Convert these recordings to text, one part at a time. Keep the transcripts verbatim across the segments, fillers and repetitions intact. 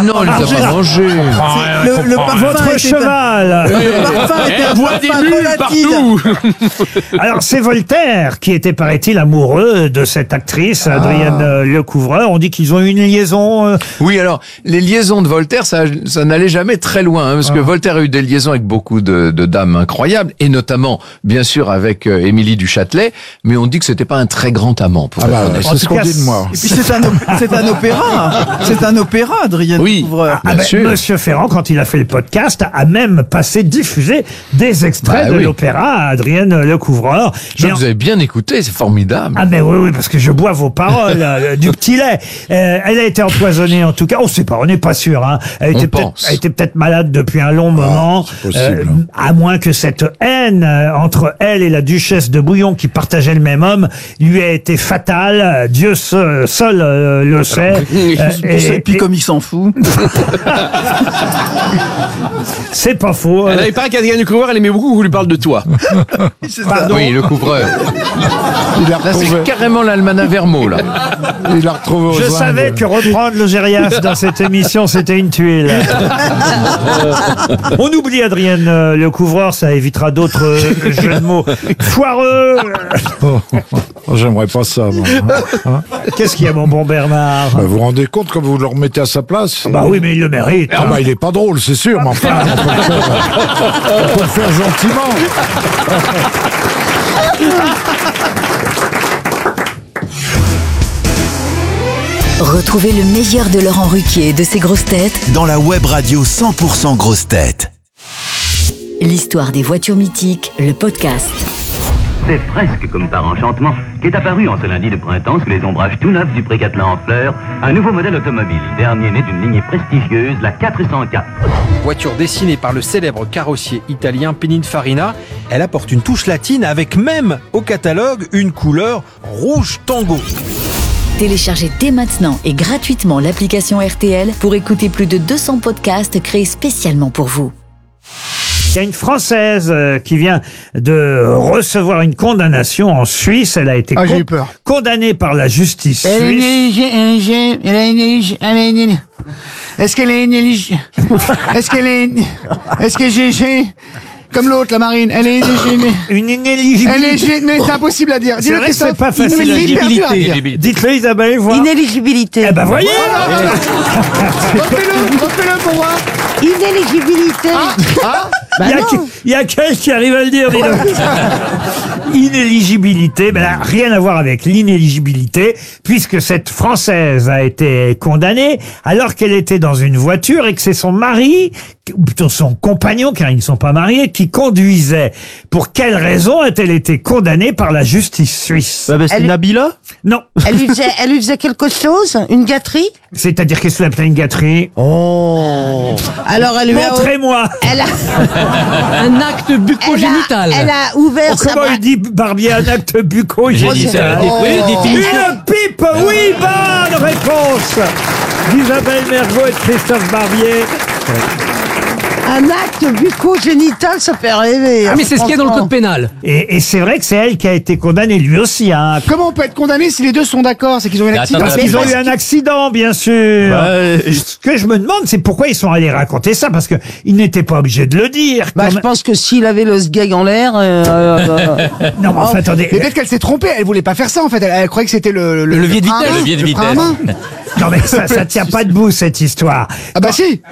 Mais non, il les a pas mangés. Le, le parfum Votre était cheval. Un, le parfum était un Bois des parfum bulles volatile. partout. Alors, c'est Voltaire qui était, paraît-il, amoureux de cette actrice, Adrienne euh, Lecouvreur. On dit qu'ils ont eu une liaison. euh, Oui, alors, les liaisons de Voltaire, ça, ça n'allait jamais très loin, hein, parce que Voltaire a eu des liaisons avec beaucoup de, de dames incroyables, et notamment, bien sûr, avec euh, Émilie du Châtelet, mais on dit que c'était pas un très grand amant, pour Ah être bah, honnête. c'est ce qu'on cas, dit de moi. Et puis c'est un, op- c'est un opéra. C'est un opéra, Adrien Oui. Couvreur. Ah ben, Monsieur Ferrand, quand il a fait le podcast, a même passé, diffusé des extraits Bah de oui. l'opéra à Adrienne Lecouvreur. Je Mais en- vous avez bien écouté, c'est formidable. Ah ben oui, oui, parce que je bois vos paroles, euh, du petit lait. Euh, elle a été empoisonnée en tout cas. On sait pas, on n'est pas sûr. Hein. Elle On était peut-être, pense. elle était peut-être malade depuis un long moment. c'est possible. à moins que cette haine euh, entre elle et la duchesse de Bouillon, qui partageaient le même homme, lui ait été fatale. Dieu seul, seul euh, le sait. Euh, Et, puis comme il s'en fout. c'est pas faux. Alors, il paraît qu'Adrienne Couvreur, elle aimait beaucoup qu'on lui parle de toi. Pardon. Oui, le couvreur. Il l'a Là, retrouvé, c'est carrément l'almanach Vermeau, là. il l'a retrouvé aux Je Indes. savais que reprendre le Gérias dans cette émission, c'était une tuile. On oublie Adrienne euh, Lecouvreur, ça évitera d'autres euh, jeux de mots foireux. Oh, oh, j'aimerais pas ça, moi. Hein? Qu'est-ce qu'il y a, mon bon Bernard? Bah, vous vous rendez compte quand vous le remettez à sa place? Bah oui, mais il le mérite. Ah bah il est pas drôle, c'est sûr, mais enfin, on peut le faire, on peut le faire gentiment. Retrouvez le meilleur de Laurent Ruquier et de ses grosses têtes Dans la web radio cent pour cent grosses têtes. L'histoire des voitures mythiques, le podcast. C'est presque comme par enchantement qu'est apparu en ce lundi de printemps sous les ombrages tout neufs du Pré-Catelan en fleurs un nouveau modèle automobile, dernier né d'une lignée prestigieuse, la quatre cent quatre. Voiture dessinée par le célèbre carrossier italien Pininfarina, elle apporte une touche latine avec même au catalogue une couleur rouge tango. Téléchargez dès maintenant et gratuitement l'application R T L pour écouter plus de deux cents podcasts créés spécialement pour vous. Il y a une Française euh, qui vient de recevoir une condamnation en Suisse. Elle a été Ah, j'ai con- eu peur. condamnée par la justice Elle est suisse. élige- élige- elle est élige- elle est élige- Est-ce qu'elle est élige- Est-ce qu'elle est... Est-ce que j'ai... j'ai- Comme l'autre, la marine. Elle est élige- Une Elle inéligibilité. est... Mais c'est impossible à dire. C'est Dis-le, vrai que c'est Christophe. pas facile Il à est dire. hyper dur à dire. Dites-le, Isabelle, voir. Inéligibilité. Eh ben voyez. Refais-le, refais-le pour voir. Inéligibilité. Il y a, qui- il y a quelqu'un qui arrive à le dire, dis donc. Inéligibilité, ben là, rien à voir avec l'inéligibilité, puisque cette Française a été condamnée alors qu'elle était dans une voiture et que c'est son mari, ou plutôt son compagnon, car ils ne sont pas mariés, qui conduisait. Pour quelle raison a-t-elle été condamnée par la justice suisse? Elle- Nabila? Non. Elle lui faisait, elle lui faisait quelque chose? Une gâterie? C'est-à-dire qu'est-ce que appelle une gâterie? Oh. Alors elle lui a... Montrez-moi. Elle a, Un acte elle bucco-génital. a, elle a ouvert sa... Comment bra- il dit Barbier un acte bucco J'ai dit ça. Oui, définition. Une pipe, oui, bonne réponse d'Isabelle Mergo et de Christophe Barbier. Un acte bucco-génital, ça fait rêver. Ah, mais c'est ce qu'il y a dans le code pénal. Et, et c'est vrai que c'est elle qui a été condamnée, lui aussi. Hein. Comment on peut être condamné si les deux sont d'accord? C'est qu'ils ont eu un accident. Parce qu'ils ont eu un accident, bien sûr. Ce que je me demande, c'est pourquoi ils sont allés raconter ça, parce que ils n'étaient pas obligés de le dire. Bah, quand je même. pense que s'il avait le sgeg en l'air... euh, euh, Non, mais enfin, Mais attendez. peut-être qu'elle s'est trompée. Elle voulait pas faire ça en fait. Elle, elle croyait que c'était le, Le levier de frein à vitesse. main. Le levier de frein à vitesse. main. Non, mais ça, ça tient pas debout, cette histoire. Ah bah si.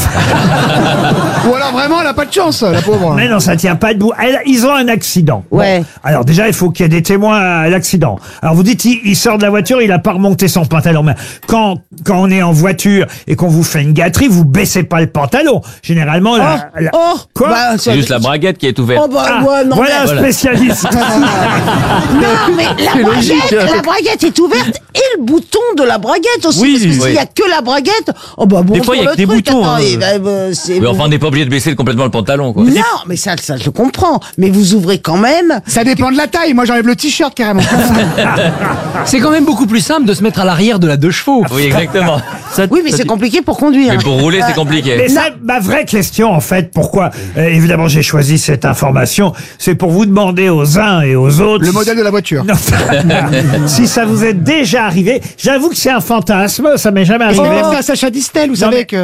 Ou alors vraiment, elle a pas de chance, la pauvre. Mais non, ça tient pas debout. Elle- ils ont un accident. Ouais. Bon. Alors déjà, il faut qu'il y ait des témoins à l'accident. Alors vous dites, il, il sort de la voiture, il a pas remonté son pantalon. Mais quand, quand on est en voiture et qu'on vous fait une gâterie, vous baissez pas le pantalon. Généralement, la, la- Oh, Quoi bah, ça- C'est juste la braguette qui est ouverte. Oh, bah, Ah, ouais, non, voilà un mais... spécialiste. Non, mais la braguette, la braguette est ouverte et le bouton de la braguette aussi. Oui, parce que oui. s'il y a que la braguette, oh bah bon. Des fois, il y a pour que le des truc, boutons, attends, hein. et bah, bah, c'est- Mais enfin, on n'est pas obligé de baisser complètement le pantalon, quoi. Non, mais ça, ça, je comprends. Mais vous ouvrez quand même. Ça dépend de la taille. Moi, j'enlève le t-shirt carrément. C'est quand même beaucoup plus simple de se mettre à l'arrière de la deux chevaux. Oui, exactement. Ça- Oui, mais ça- c'est compliqué pour conduire. Mais pour rouler, c'est compliqué. Mais ça, ma vraie question, en fait, pourquoi, euh, évidemment, j'ai choisi cette information, c'est pour vous demander aux uns et aux autres. Le modèle de la voiture. Non, si ça vous est déjà arrivé, j'avoue que c'est un fantasme, ça m'est jamais Et ça arrivé. fait penser à Sacha Distel, vous Non, savez mais- que...